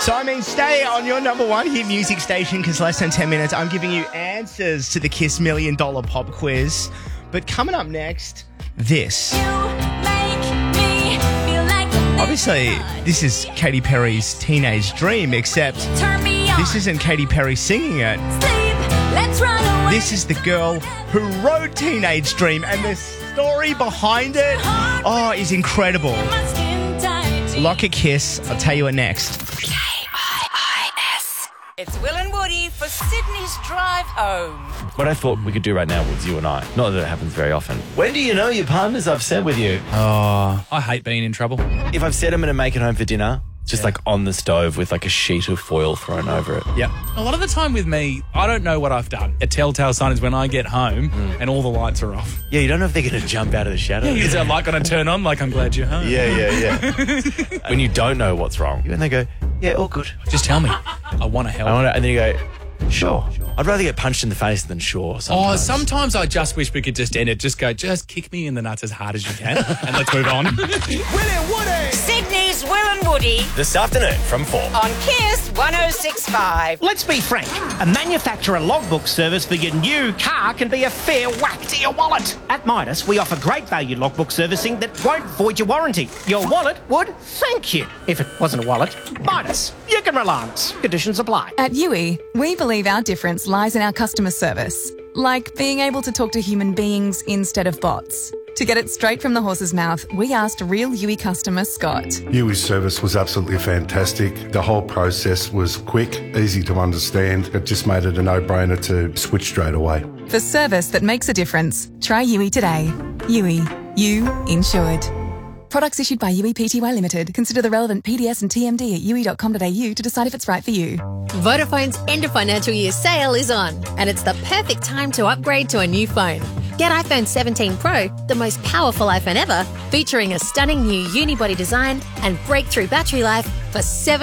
So, stay on your number one hit music station because less than 10 minutes, I'm giving you answers to the Kiss $1 Million Pop Quiz. But coming up next, this. Obviously, this is Katy Perry's Teenage Dream, except this isn't Katy Perry singing it. This is the girl who wrote Teenage Dream, and the story behind it, is incredible. Lock a Kiss. I'll tell you it next. K-I-I-S. It's Will and Woody for Sydney's Drive Home. What I thought we could do right now was you and I. Not that it happens very often. When do you know your partner's upset with you? Oh, I hate being in trouble. If I've said I'm going to make it home for dinner, just like on the stove with like a sheet of foil thrown over it. Yeah. A lot of the time with me, I don't know what I've done. A telltale sign is when I get home and all the lights are off. Yeah, you don't know if they're going to jump out of the shadow. Yeah, is that light going to turn on like I'm glad you're home? Yeah. When you don't know what's wrong, and they go, yeah, all good. Just tell me. I want to help. And then you go, sure. I'd rather get punched in the face than sure. Sometimes I just wish we could just end it. Just kick me in the nuts as hard as you can and let's move on. Will and Woody. Sydney's Will and Woody. This afternoon from 4. On Kiss 106.5. Let's be frank. A manufacturer logbook service for your new car can be a fair whack to your wallet. At Midas, we offer great value logbook servicing that won't void your warranty. Your wallet would thank you. If it wasn't a wallet, Midas. You can rely on us. Conditions apply. At Yui, we believe our difference lies in our customer service, like being able to talk to human beings instead of bots. To get it straight from the horse's mouth, we asked real Yui customer Scott. Yui's service was absolutely fantastic. The whole process was quick, easy to understand. It just made it a no-brainer to switch straight away. For service that makes a difference, try Yui today. Yui, you insured. Products issued by Yui Pty Limited. Consider the relevant PDS and TMD at yui.com.au to decide if it's right for you. Vodafone's end of financial year sale is on, and it's the perfect time to upgrade to a new phone. Get iPhone 17 Pro, the most powerful iPhone ever, featuring a stunning new unibody design and breakthrough battery life for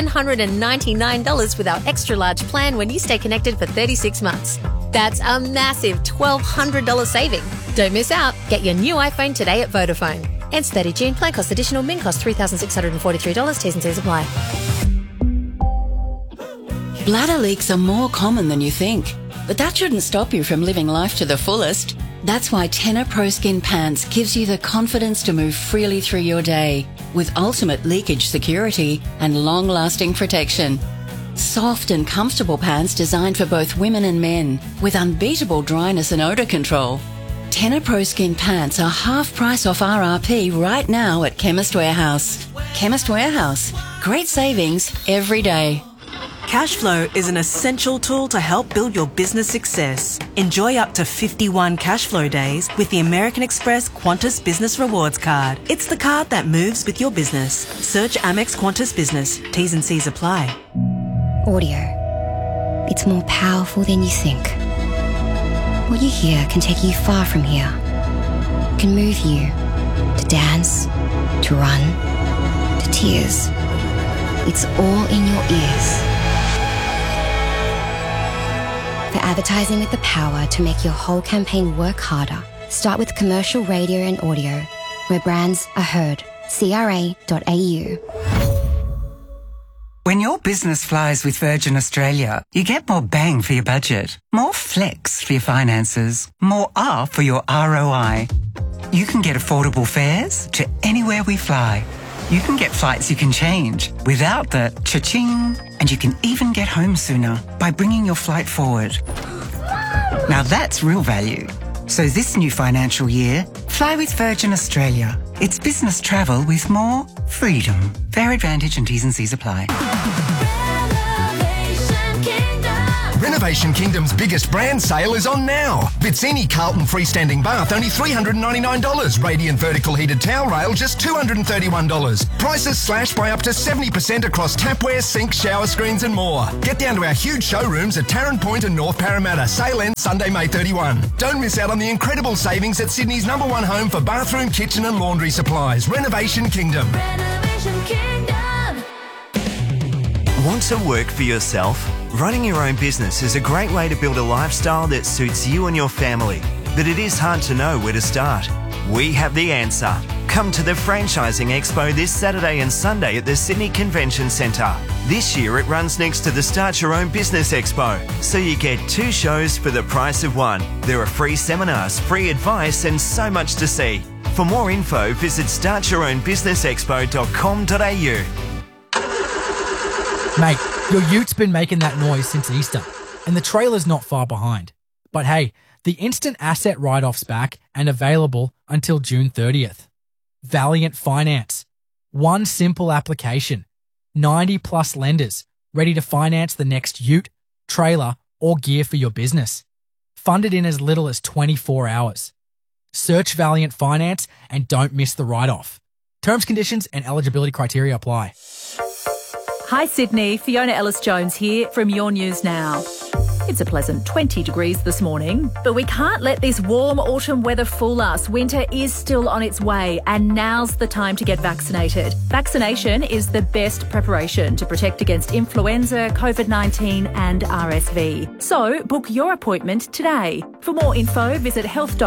$799 with our extra large plan when you stay connected for 36 months. That's a massive $1,200 saving. Don't miss out. Get your new iPhone today at Vodafone. Ends 30 June. Plan cost additional. Min cost $3,643. T's and C's apply. Bladder leaks are more common than you think, but that shouldn't stop you from living life to the fullest. That's why Tenor Pro Skin Pants gives you the confidence to move freely through your day with ultimate leakage security and long-lasting protection. Soft and comfortable pants designed for both women and men with unbeatable dryness and odour control. Tenor Pro Skin Pants are half price off RRP right now at Chemist Warehouse. Chemist Warehouse. Great savings every day. Cashflow is an essential tool to help build your business success. Enjoy up to 51 Cashflow days with the American Express Qantas Business Rewards Card. It's the card that moves with your business. Search Amex Qantas Business. T's and C's apply. Audio. It's more powerful than you think. What you hear can take you far from here. It can move you to dance, to run, to tears. It's all in your ears. For advertising with the power to make your whole campaign work harder, start with commercial radio and audio, where brands are heard. CRA.au. When your business flies with Virgin Australia, you get more bang for your budget, more flex for your finances, more R for your ROI. You can get affordable fares to anywhere we fly. You can get flights you can change without the cha-ching, and you can even get home sooner by bringing your flight forward. Now that's real value. So this new financial year, fly with Virgin Australia. It's business travel with more freedom. Fare advantage and T's and C's apply. Renovation Kingdom's biggest brand sale is on now. Vizzini Carlton freestanding bath, only $399. Radiant vertical heated towel rail, just $231. Prices slashed by up to 70% across tapware, sinks, shower screens and more. Get down to our huge showrooms at Tarrant Point and North Parramatta. Sale ends Sunday, May 31. Don't miss out on the incredible savings at Sydney's #1 home for bathroom, kitchen and laundry supplies. Renovation Kingdom. Renovation Kingdom. Want to work for yourself? Running your own business is a great way to build a lifestyle that suits you and your family. But it is hard to know where to start. We have the answer. Come to the Franchising Expo this Saturday and Sunday at the Sydney Convention Centre. This year it runs next to the Start Your Own Business Expo, so you get 2 shows for the price of 1. There are free seminars, free advice and so much to see. For more info, visit startyourownbusinessexpo.com.au. Mate, your ute been making that noise since Easter, and the trailer's not far behind. But hey, the instant asset write-off's back and available until June 30th. Valiant Finance. One simple application. 90+ lenders ready to finance the next ute, trailer, or gear for your business. Funded in as little as 24 hours. Search Valiant Finance and don't miss the write-off. Terms, conditions, and eligibility criteria apply. Hi Sydney, Fiona Ellis-Jones here from Your News Now. It's a pleasant 20 degrees this morning, but we can't let this warm autumn weather fool us. Winter is still on its way, and now's the time to get vaccinated. Vaccination is the best preparation to protect against influenza, COVID-19 and RSV. So book your appointment today. For more info, visit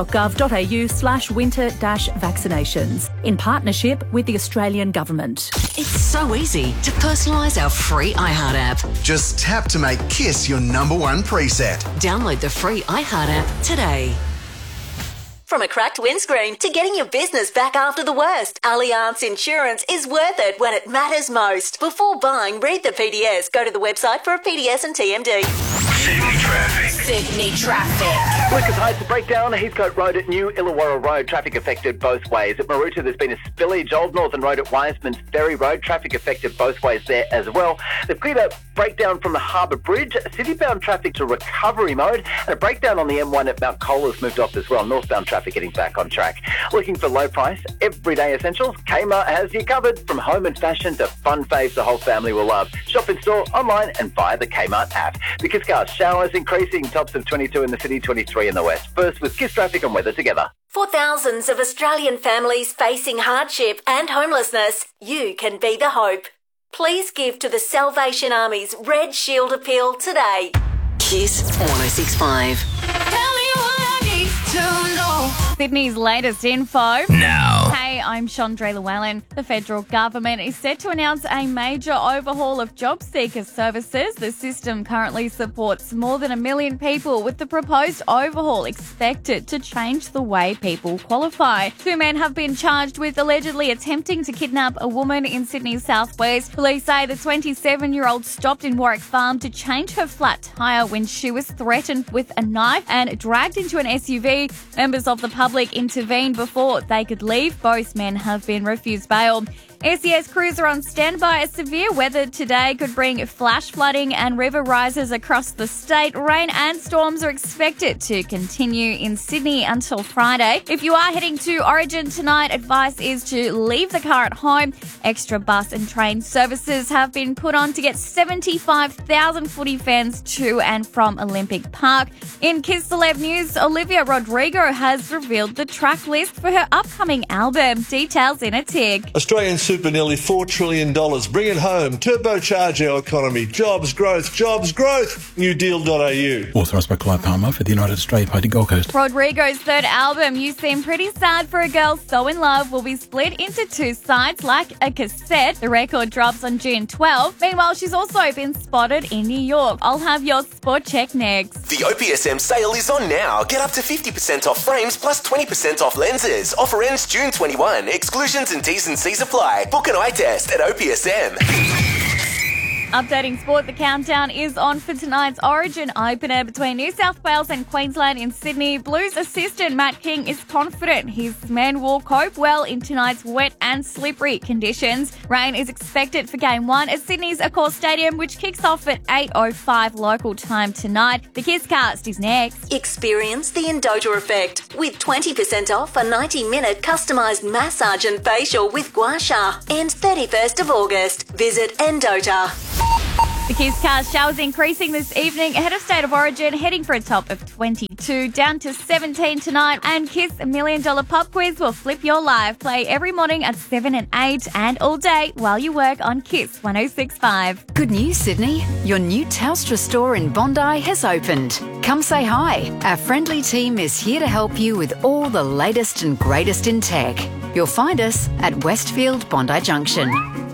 health.gov.au/winter-vaccinations in partnership with the Australian Government. It's so easy to personalise our free iHeart app. Just tap to make KISS your #1 preset. Download the free iHeart app today. From a cracked windscreen to getting your business back after the worst, Allianz Insurance is worth it when it matters most. Before buying, read the PDS. Go to the website for a PDS and TMD. Sydney traffic. Sydney traffic. Lucas Heights, a breakdown. Heathcote Road at New Illawarra Road. Traffic affected both ways. At Maroota, there's been a spillage. Old Northern Road at Wiseman's Ferry Road. Traffic affected both ways there as well. They've cleared a breakdown from the Harbour Bridge. City-bound traffic to recovery mode. And a breakdown on the M1 at Mount Cola's moved off as well. Northbound traffic getting back on track. Looking for low price, everyday essentials? Kmart has you covered. From home and fashion to fun faves the whole family will love. Shop in store, online and via the Kmart app. The Kiss Cars, showers increasing. Tops of 22 in the city, 23 in the west. First with Kiss traffic and weather together. For thousands of Australian families facing hardship and homelessness, you can be the hope. Please give to the Salvation Army's Red Shield Appeal today. Kiss 1065. Sydney's latest info. Now. Hey, I'm Chandra Llewellyn. The federal government is set to announce a major overhaul of job seeker services. The system currently supports more than 1 million people, with the proposed overhaul expected to change the way people qualify. 2 men have been charged with allegedly attempting to kidnap a woman in Sydney's southwest. Police say the 27-year-old stopped in Warwick Farm to change her flat tyre when she was threatened with a knife and dragged into an SUV. Members of the public intervened before they could leave. Both men have been refused bail. SES crews are on standby as severe weather today could bring flash flooding and river rises across the state. Rain and storms are expected to continue in Sydney until Friday. If you are heading to Origin tonight, advice is to leave the car at home. Extra bus and train services have been put on to get 75,000 footy fans to and from Olympic Park. In Kiss Celeb News, Olivia Rodrigo has revealed the track list for her upcoming album. Details in a tick. Australian super nearly $4 trillion. Bring it home. Turbocharge our economy. Jobs, growth, jobs, growth. Newdeal.au. Authorised by Clive Palmer for the United Australia Party Gold Coast. Rodrigo's third album, You Seem Pretty Sad for a Girl So In Love, will be split into 2 sides like a cassette. The record drops on June 12. Meanwhile, she's also been spotted in New York. I'll have your sport check next. The OPSM sale is on now. Get up to 50% off frames plus 20% off lenses. Offer ends June 21. Exclusions and T's and C's apply. Book an eye test at OPSM. Updating sport, the countdown is on for tonight's Origin opener between New South Wales and Queensland in Sydney. Blues assistant Matt King is confident his men will cope well in tonight's wet and slippery conditions. Rain is expected for Game 1 at Sydney's Accor Stadium, which kicks off at 8:05 local time tonight. The Kisscast is next. Experience the Endota effect with 20% off a 90-minute customised massage and facial with Gua Sha. Ends 31st of August. Visit Endota. The Kisscast showers increasing this evening ahead of State of Origin, heading for a top of 22, down to 17 tonight. And Kiss $1 Million Pop Quiz will flip your life. Play every morning at 7 and 8 and all day while you work on Kiss 106.5. Good news, Sydney. Your new Telstra store in Bondi has opened. Come say hi. Our friendly team is here to help you with all the latest and greatest in tech. You'll find us at Westfield Bondi Junction.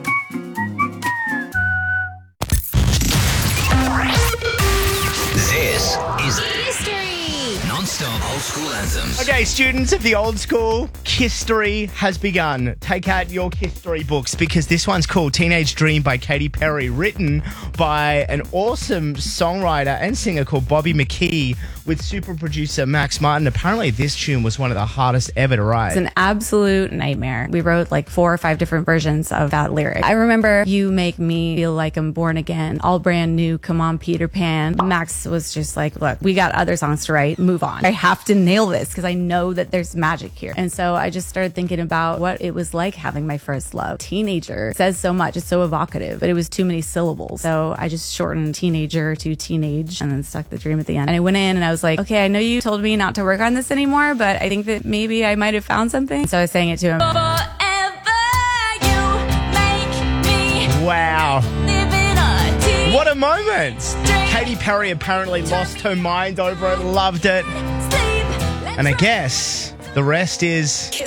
This is History. Non-stop old school anthems. Okay, students of the old school, history has begun. Take out your history books because this one's called Teenage Dream by Katy Perry, written by an awesome songwriter and singer called Bobby McKee with super producer Max Martin. Apparently, this tune was one of the hardest ever to write. It's an absolute nightmare. We wrote like 4 or 5 different versions of that lyric. I remember You Make Me Feel Like I'm Born Again, all brand new, Come On Peter Pan. Max was just like, look, we got other songs to write, move on. I have to nail this because I know that there's magic here. And so I just started thinking about what it was like having my first love. Teenager says so much, it's so evocative, but it was too many syllables. So I just shortened teenager to teenage and then stuck the dream at the end. And I went in and I was like, okay, I know you told me not to work on this anymore, but I think that maybe I might have found something. So I was saying it to him. Wow. What a moment. Katy Perry apparently lost her mind over it, loved it. And I guess the rest is